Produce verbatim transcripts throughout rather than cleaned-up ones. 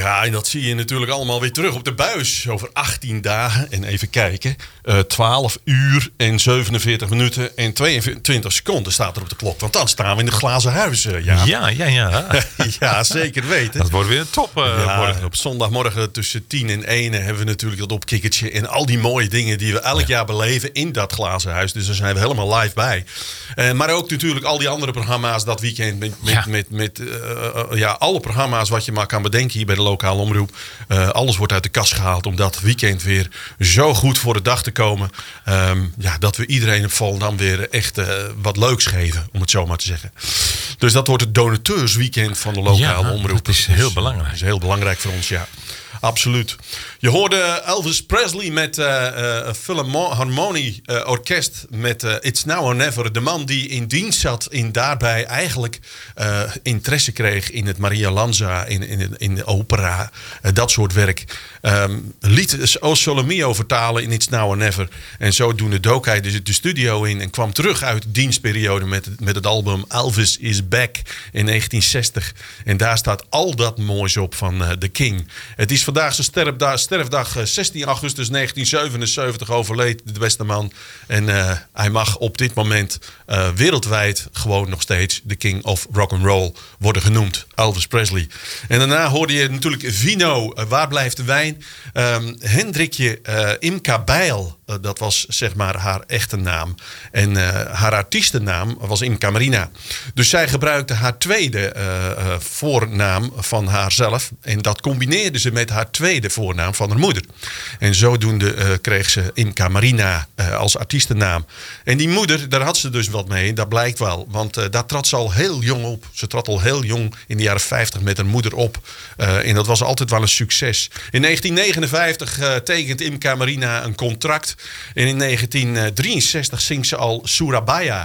Ja, en dat zie je natuurlijk allemaal weer terug op de buis. Over achttien dagen. En even kijken. Uh, twaalf uur en zevenenveertig minuten en tweeëntwintig seconden staat er op de klok. Want dan staan we in de glazen huis. Uh, ja. ja, ja, ja. Ja, zeker weten. Dat wordt weer een top. Uh, ja, op zondagmorgen tussen tien en één hebben we natuurlijk dat opkikkertje. En al die mooie dingen die we elk ja. jaar beleven in dat glazen huis. Dus daar zijn we helemaal live bij. Uh, maar ook natuurlijk al die andere programma's dat weekend. Met, met, ja. met, met uh, uh, ja, alle programma's wat je maar kan bedenken hier bij de lokale omroep. Uh, alles wordt uit de kast gehaald om dat weekend weer zo goed voor de dag te komen. Um, ja, dat we iedereen op Volendam weer echt uh, wat leuks geven, om het zo maar te zeggen. Dus dat wordt het donateursweekend van de lokale ja, omroep. Dat is heel belangrijk. Dat is heel belangrijk voor ons, ja. Absoluut. Je hoorde Elvis Presley met uh, uh, een Philharmonie uh, orkest met uh, It's Now or Never. De man die in dienst zat en daarbij eigenlijk uh, interesse kreeg in het Maria Lanza, in, in, in de opera, uh, dat soort werk. Um, liet O Sole Mio vertalen in It's Now or Never. En zodoende dook hij dus de studio in en kwam terug uit de dienstperiode met, met het album Elvis is Back in negentien zestig. En daar staat al dat moois op van uh, The King. Het is vandaag zijn sterfdag, sterfdag zestien augustus negentien zevenenzeventig overleed de beste man. En uh, hij mag op dit moment uh, wereldwijd gewoon nog steeds de King of Rock'n'Roll worden genoemd. Elvis Presley. En daarna hoorde je natuurlijk Vino, uh, Waar blijft de wijn? Um, Hendrikje uh, Imka Bijl, uh, dat was zeg maar haar echte naam. En uh, haar artiestennaam was Imka Marina. Dus zij gebruikte haar tweede uh, uh, voornaam van haarzelf. En dat combineerde ze met haar tweede voornaam van haar moeder. En zodoende uh, kreeg ze Imka Marina uh, als artiestennaam. En die moeder, daar had ze dus wat mee. Dat blijkt wel. Want uh, daar trad ze al heel jong op. Ze trad al heel jong in de jaren vijftig met haar moeder op. Uh, en dat was altijd wel een succes. In negentien negenenvijftig uh, tekent Imka Marina een contract. En in negentien drieënzestig zingt ze al Surabaya.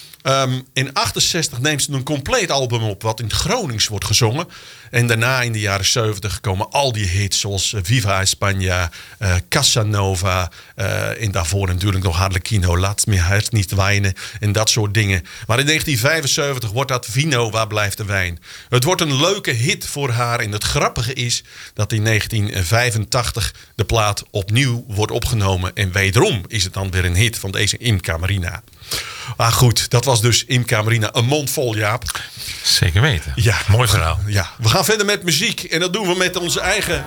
Um, in achtenzestig neemt ze een compleet album op wat in het Gronings wordt gezongen. En daarna in de jaren zeventig komen al die hits zoals Viva España, uh, Casanova. Uh, en daarvoor natuurlijk nog Harlequino, Laat me hart niet wijnen en dat soort dingen. Maar in negentien vijfenzeventig wordt dat Vino, Waar blijft de wijn? Het wordt een leuke hit voor haar. En het grappige is dat in negentien vijfentachtig de plaat opnieuw wordt opgenomen. En wederom is het dan weer een hit van deze Imka Marina. Maar goed, dat was dus Imka Marina. Een mond vol, Jaap. Zeker weten. Ja, mooi verhaal. Ja, we gaan verder met muziek. En dat doen we met onze eigen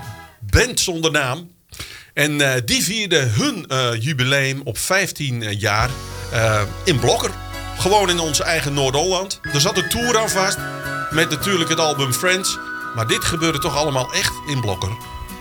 band zonder naam. En uh, die vierde hun uh, jubileum op vijftien jaar uh, in Blokker. Gewoon in onze eigen Noord-Holland. Er zat een tour aan vast. Met natuurlijk het album Friends. Maar dit gebeurde toch allemaal echt in Blokker.